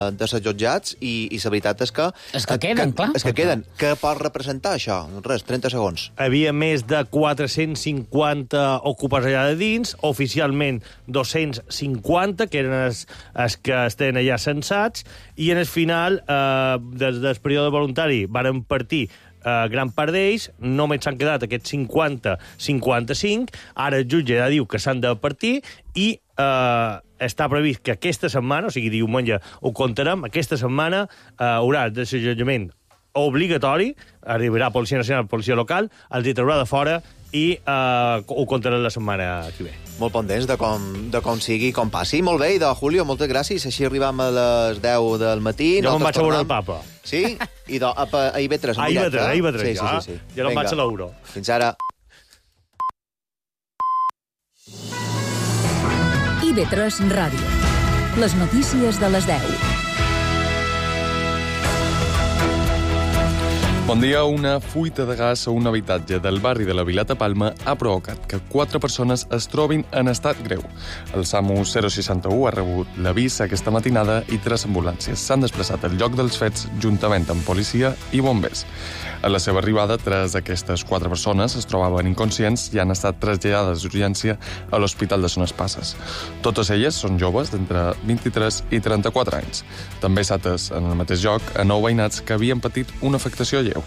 de ser jutjats i la veritat és que... És que queden, clar. És que queden. Què pot representar això? Res, 30 segons. Havia més de 450 ocupes allà de dins, oficialment 250, que eren els que estan allà censats, i en el final, des del període voluntari, varen partir gran part d'ells, només s'han quedat aquests 50-55, ara el jutge ja diu que s'han de partir i està previst que aquesta setmana, o sigui, diumenge ho comptarem, aquesta setmana haurà el desallotjament obligatori, arribarà Policia Nacional, Policia Local, els hi traurà de fora i ho comptarem la setmana que ve. Molt pendents de com sigui i com passi. Molt bé, i de Julio, moltes gràcies. Així arribam a les 10 del matí. Jo me'n vaig a veure el papa. Sí? I a IB3. A IB3, sí. Jo no vaig a l'Euro. Fins ara. IB3 Ràdio. Les notícies de les 10. Bon dia. Una fuita de gas a un habitatge del barri de la Vileta Palma ha provocat que 4 persones es trobin en estat greu. El SAMU 061 ha rebut l'avís aquesta matinada i 3 ambulàncies s'han desplaçat al lloc dels fets juntament amb policia i bombers. A la seva arribada, 3 d'aquestes 4 persones es trobaven inconscients i han estat traslladades d'urgència a l'Hospital de Son Espasses. Totes elles són joves d'entre 23 i 34 anys. També s'ha atès en el mateix lloc a 9 veïnats que havien patit una afectació lleu.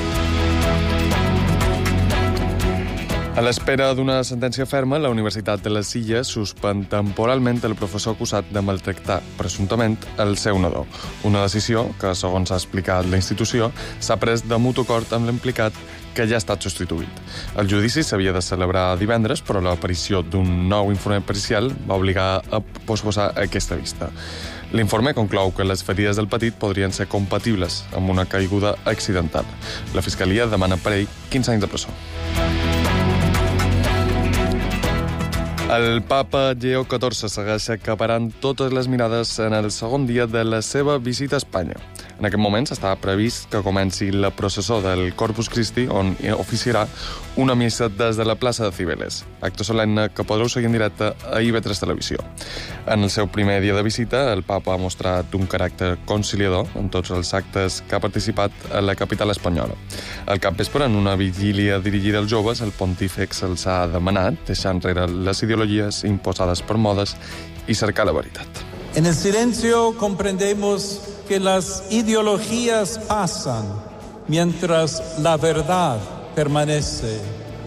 A l'espera d'una sentència ferma, la Universitat de les Illes suspèn temporalment el professor acusat de maltractar, presumptament, el seu nadó. Una decisió que, segons ha explicat la institució, s'ha pres de mutu acord amb l'implicat, que ja ha estat substituït. El judici s'havia de celebrar divendres, però l'aparició d'un nou informe pericial va obligar a posposar aquesta vista. L'informe conclou que les ferides del petit podrien ser compatibles amb una caiguda accidental. La Fiscalia demana per ell 15 anys de presó. El papa Lleó XIV segueix acaparant totes les mirades en el segon dia de la seva visita a Espanya. En aquest moment està previst que comenci la processó del Corpus Christi, on oficiarà una missa des de la plaça de Cibeles, acte solemne que podreu seguir en directe a IB3 Televisió. En el seu primer dia de visita, el papa ha mostrat un caràcter conciliador en tots els actes que ha participat a la capital espanyola. Al capvespre, en una vigília dirigida als joves, el pontífex els ha demanat deixar enrere les ideologies imposades per modes y cercar la veritat. En el silencio comprendemos que las ideologías pasan mientras la verdad permanece.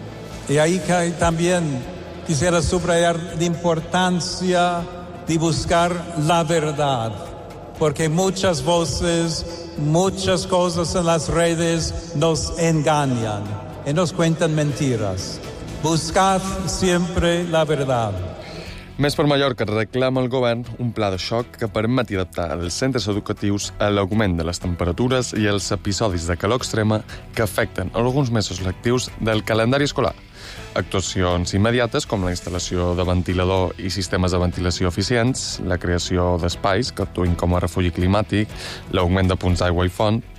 Y ahí también quisiera subrayar la importancia de buscar la verdad, porque muchas voces, muchas cosas en las redes nos engañan y nos cuentan mentiras. Buscad siempre la verdad. Més per Mallorca reclama el govern un pla de xoc que permeti adaptar els centres educatius a l'augment de les temperatures i els episodis de calor extrema que afecten alguns mesos lectius del calendari escolar. Actuacions immediates com la instal·lació de ventilador i sistemes de ventilació eficients, la creació d'espais que actuïn com a refugi climàtic, l'augment de punts d'aigua i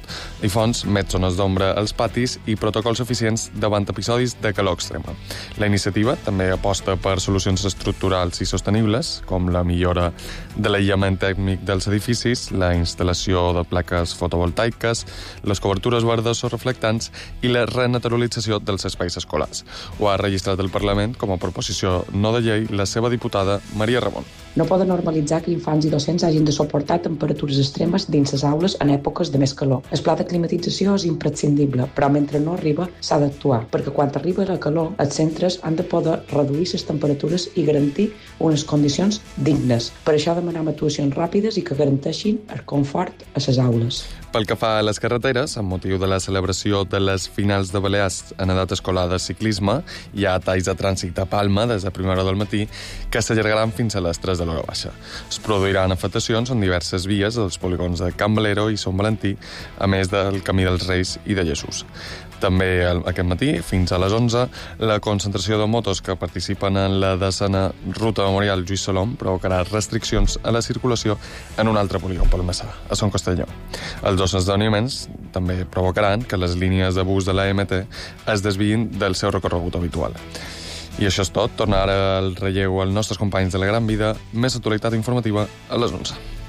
fonts, més zones d'ombra als patis i protocols eficients davant episodis de calor extrema. La iniciativa també aposta per solucions estructurals i sostenibles, com la millora de l'aïllament tèrmic dels edificis, la instal·lació de plaques fotovoltaiques, les cobertures verdes o reflectants i la renaturalització dels espais escolars. Ho ha registrat el Parlament com a proposició no de llei la seva diputada Maria Ramon. No poden normalitzar que infants i docents hagin de suportar temperatures extremes dins les aules en èpoques de més calor. El pla de climatització és imprescindible, però mentre no arriba s'ha d'actuar, perquè quan arriba la calor, els centres han de poder reduir les temperatures i garantir unes condicions dignes. Per això demanem actuacions ràpides i que garanteixin el confort a les aules. Pel que fa a les carreteres, amb motiu de la celebració de les finals de Balears en edat escolar de ciclisme, hi ha talls de trànsit a Palma des de primera hora del matí que s'allargaran fins a les 3 de l'hora baixa. Es produiran afectacions en diverses vies dels polígons de Can Valero i Sant Valentí, a més del Camí dels Reis i de Jesús. També aquest matí, fins a les 11, la concentració de motos que participen en la 10a Ruta Memorial Lluís Salom provocarà restriccions a la circulació en un altre polígon pel Messà, a Son Castelló. Els dos esdeveniments també provocaran que les línies de bus de la MT es desviïn del seu recorregut habitual. I això és tot. Torna ara el relleu als nostres companys de la Gran Vida. Més actualitat informativa a les 11.